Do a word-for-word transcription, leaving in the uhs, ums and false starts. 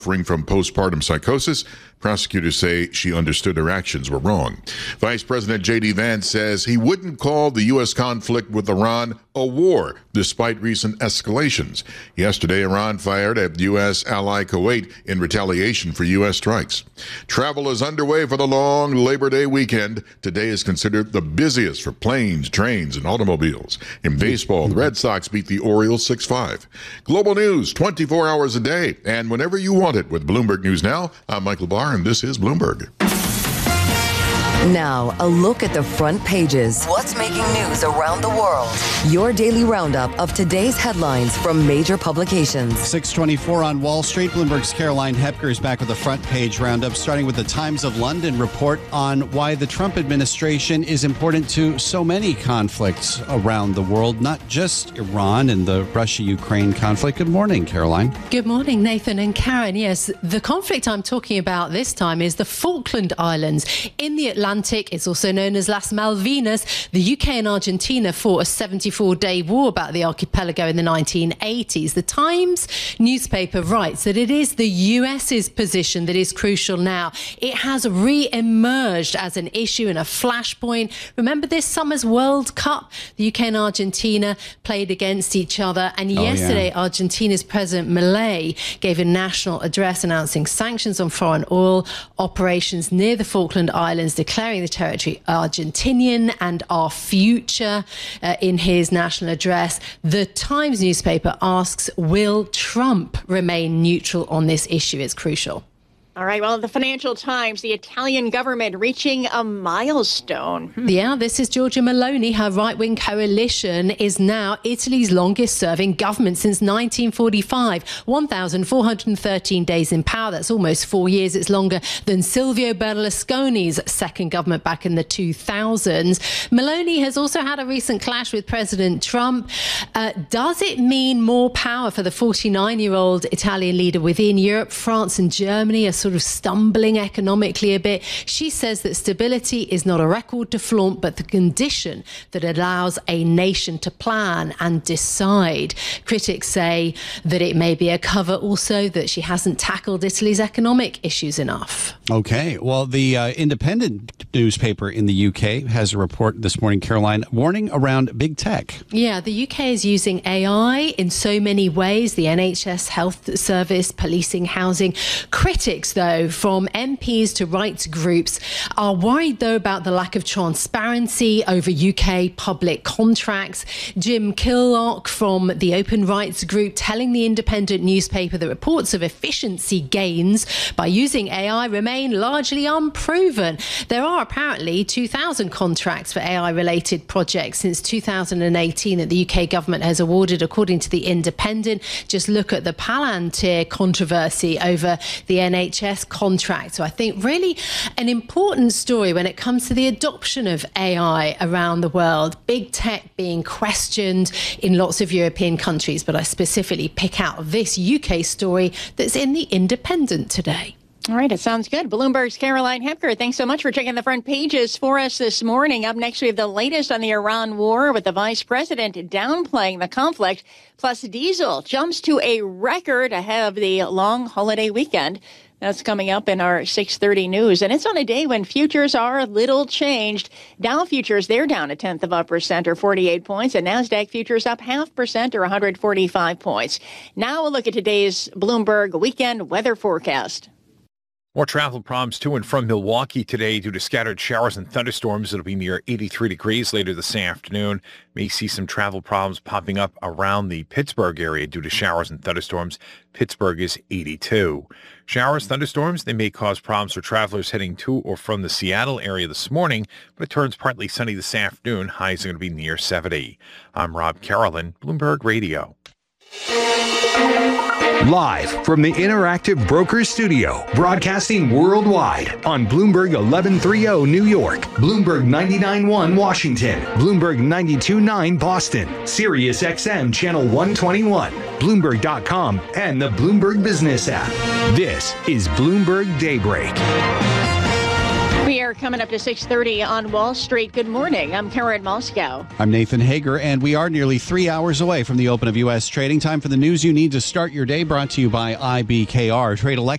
suffering from postpartum psychosis. Prosecutors say she understood her actions were wrong. Vice President J D Vance says he wouldn't call the U S conflict with Iran a war, despite recent escalations. Yesterday, Iran fired at U S ally Kuwait in retaliation for U S strikes. Travel is underway for the long Labor Day weekend. Today is considered the busiest for planes, trains, and automobiles. In baseball, the Red Sox beat the Orioles six five. Global news twenty-four hours a day and whenever you want it with Bloomberg News Now. I'm Michael Barr, and this is Bloomberg. Now, a look at the front pages. What's making news around the world? Your daily roundup of today's headlines from major publications. six twenty-four on Wall Street. Bloomberg's Caroline Hepker is back with a front page roundup, starting with the Times of London report on why the Trump administration is important to so many conflicts around the world, not just Iran and the Russia-Ukraine conflict. Good morning, Caroline. Good morning, Nathan and Karen. Yes, the conflict I'm talking about this time is the Falkland Islands in the Atlantic. It's also known as Las Malvinas. The U K and Argentina fought a seventy-four day war about the archipelago in the nineteen eighties. The Times newspaper writes that it is the US's position that is crucial now. It has re-emerged as an issue and a flashpoint. Remember this summer's World Cup? The U K and Argentina played against each other. And oh, yesterday, yeah. Argentina's President Milei gave a national address announcing sanctions on foreign oil operations near the Falkland Islands, declaring the territory Argentinian and our future. Uh, in his national address, the Times newspaper asks, will Trump remain neutral on this issue? It's crucial. All right. Well, the Financial Times, the Italian government reaching a milestone. Hmm. Yeah, this is Giorgia Meloni. Her right-wing coalition is now Italy's longest-serving government since nineteen forty-five. one thousand four hundred thirteen days in power. That's almost four years. It's longer than Silvio Berlusconi's second government back in the two thousands. Meloni has also had a recent clash with President Trump. Uh, does it mean more power for the forty-nine-year-old Italian leader within Europe? France and Germany are sort of stumbling economically a bit. She says that stability is not a record to flaunt, but the condition that allows a nation to plan and decide. Critics say that it may be a cover also that she hasn't tackled Italy's economic issues enough. Okay. Well, the uh, Independent newspaper in the U K has a report this morning, Caroline, warning around big tech. Yeah, the U K is using A I in so many ways. The N H S health service, policing, housing. Critics, though, from M Ps to rights groups, are worried, though, about the lack of transparency over U K public contracts. Jim Killock from the Open Rights Group telling the Independent newspaper that reports of efficiency gains by using A I remain largely unproven. There are apparently two thousand contracts for A I-related projects since two thousand eighteen that the U K government has awarded, according to the Independent. Just look at the Palantir controversy over the N H S contract. So I think really an important story when it comes to the adoption of A I around the world. Big tech being questioned in lots of European countries, but I specifically pick out this U K story that's in the Independent today. All right, it sounds good. Bloomberg's Caroline Hepker, thanks so much for checking the front pages for us this morning. Up next, we have the latest on the Iran war with the vice president downplaying the conflict. Plus, diesel jumps to a record ahead of the long holiday weekend. That's coming up in our six thirty news. And it's on a day when futures are little changed. Dow futures, they're down a tenth of a percent or forty-eight points. And NASDAQ futures up half percent or one hundred forty-five points. Now we'll look at today's Bloomberg weekend weather forecast. More travel problems to and from Milwaukee today due to scattered showers and thunderstorms. It'll be near eighty-three degrees later this afternoon. May see some travel problems popping up around the Pittsburgh area due to showers and thunderstorms. Pittsburgh is eighty-two. Showers, thunderstorms, they may cause problems for travelers heading to or from the Seattle area this morning, but it turns partly sunny this afternoon. Highs are going to be near seventy. I'm Rob Carolyn, Bloomberg Radio. Live from the Interactive Brokers Studio, broadcasting worldwide on Bloomberg eleven thirty New York, Bloomberg ninety-nine point one Washington, Bloomberg ninety-two point nine Boston, Sirius X M Channel one twenty-one, Bloomberg dot com, and the Bloomberg Business app. This is Bloomberg Daybreak. We are weather coming up to six thirty on Wall Street. Good morning. I'm Karen Moscow. I'm Nathan Hager, and we are nearly three hours away from the open of U S trading. Time for the news you need to start your day, brought to you by I B K R. Trade